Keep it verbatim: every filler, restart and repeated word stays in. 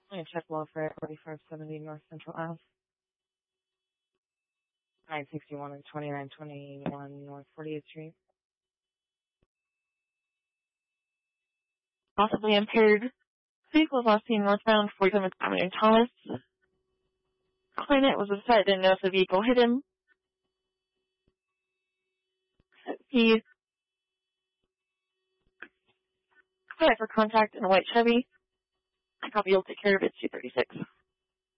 I'm going to check welfare, forty-five seventy North Central Ave. nine sixty-one and twenty-nine twenty-one North forty-eighth Street. Possibly impaired. Vehicle was last seen northbound, forty-seventh Avenue Thomas. Claimant was upset, didn't know if the vehicle hit him. He applied for contact in a white Chevy. I copy, you'll take care of it, two thirty-six.